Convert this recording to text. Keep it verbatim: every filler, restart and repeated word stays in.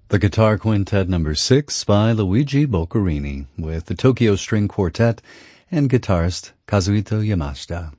The Guitar Quintet number six by Luigi Boccherini with the Tokyo String Quartet and guitarist Kazuhito Yamashita.